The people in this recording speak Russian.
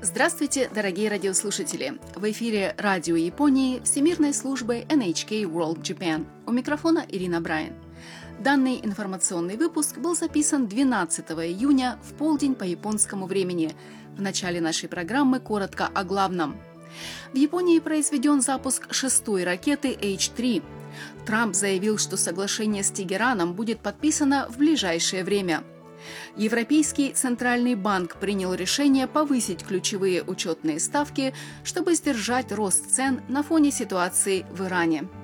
Здравствуйте, дорогие радиослушатели! В эфире Радио Японии Всемирной службы NHK World Japan. У микрофона Ирина Брайан. Данный информационный выпуск был записан 12 июня в полдень по японскому времени. В начале нашей программы коротко о главном. В Японии произведен запуск 6-й ракеты H3. Трамп заявил, что соглашение с Тегераном будет подписано в ближайшее время. Европейский центральный банк принял решение повысить ключевые учетные ставки, чтобы сдержать рост цен на фоне ситуации в Иране.